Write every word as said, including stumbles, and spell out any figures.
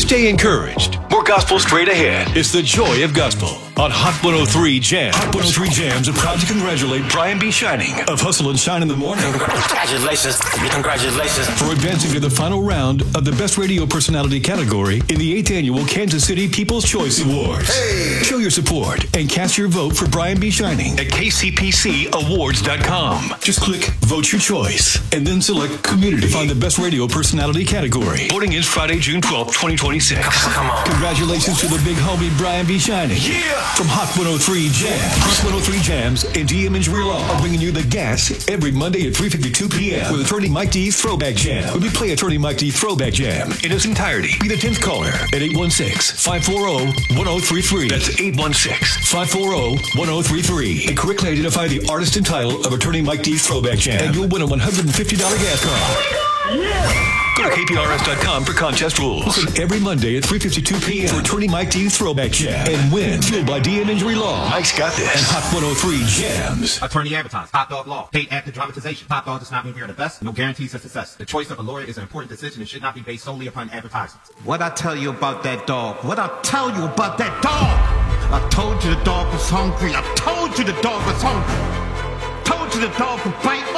Stay encouraged. More gospel straight ahead. It's the joy of gospel on Hot one oh three Jams. Hot one oh three Jams are proud to congratulate Brian B. Shining of Hustle and Shine in the Morning. Congratulations. Congratulations. For advancing to the final round of the Best Radio Personality category in the eighth Annual Kansas City People's Choice Awards. Hey. Show your support and cast your vote for Brian B. Shining at K C P C awards dot com. Just click Vote Your Choice and then select Community to find the Best Radio Personality category. Voting is Friday, June twelfth, twenty twenty-six. Come on. Congratulations to the big homie Brian B. Shining. Yeah! From Hot one oh three Jams. Hot one oh three Jams and D M Injury Law are bringing you the gas every Monday at three fifty-two p.m. with Attorney Mike D's Throwback Jam. When we play Attorney Mike D's Throwback Jam in its entirety, be the tenth caller at eight one six, five four zero, one zero three three. That's eight one six, five four zero, one zero three three. And correctly identify the artist and title of Attorney Mike D's Throwback Jam. And you'll win a one hundred fifty dollars gas card. Yeah! Go to K P R S dot com for contest rules. Listen every Monday at three fifty-two p.m. for Attorney Mike D's Throwback Jam. And win, fueled by D M Injury Law. Mike's got this. And Hot one oh three Jams. Attorney advertised. Hot Dog Law. Paid actor dramatization. Hot Dog does not mean we are the best. No guarantees of success. The choice of a lawyer is an important decision and should not be based solely upon advertisements. What I tell you about that dog? What I tell you about that dog? I told you the dog was hungry. I told you the dog was hungry. Told you the dog could bite.